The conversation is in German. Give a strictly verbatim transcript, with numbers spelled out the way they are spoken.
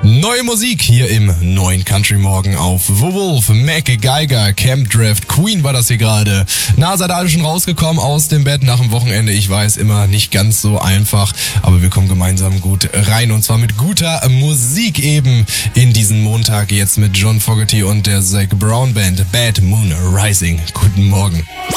Neue Musik hier im neuen Country Morgen auf The Wolf, Mac Geiger, Camp Drift, Queen war das hier gerade. Na, seid ihr alle schon rausgekommen aus dem Bett nach dem Wochenende? Ich weiß, immer nicht ganz so einfach, aber wir kommen gemeinsam gut rein und zwar mit guter Musik eben in diesen Montag jetzt mit John Fogerty und der Zac Brown Band Bad Moon Rising. Guten Morgen.